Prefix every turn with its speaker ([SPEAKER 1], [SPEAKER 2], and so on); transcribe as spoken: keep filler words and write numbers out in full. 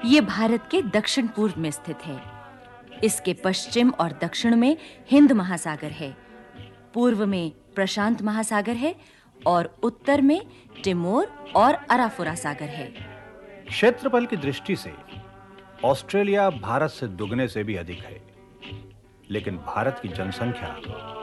[SPEAKER 1] ये भारत के दक्षिण पूर्व में स्थित है। इसके पश्चिम और दक्षिण में हिंद महासागर है, पूर्व में प्रशांत महासागर है और उत्तर में तिमोर और अराफुरा सागर है।
[SPEAKER 2] क्षेत्रफल की दृष्टि से ऑस्ट्रेलिया भारत से दुगने से भी अधिक है, लेकिन भारत की जनसंख्या